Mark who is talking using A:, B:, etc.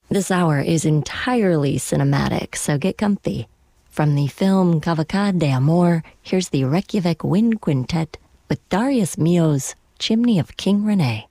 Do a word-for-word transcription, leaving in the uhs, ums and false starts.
A: This hour is entirely cinematic, so get comfy. From the film Cavalcade de Amor, here's the Reykjavik Wind Quintet with Darius Milhaud's Chimney of King Rene.